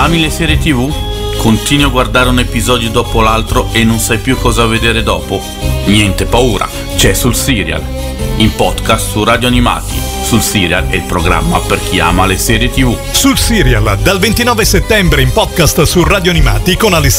Ami le serie TV? Continui a guardare un episodio dopo l'altro e non sai più cosa vedere dopo? Niente paura, c'è Sul Serial, in podcast su Radio Animati. Sul Serial è il programma per chi ama le serie TV. Sul Serial, dal 29 settembre in podcast su Radio Animati con Alessandro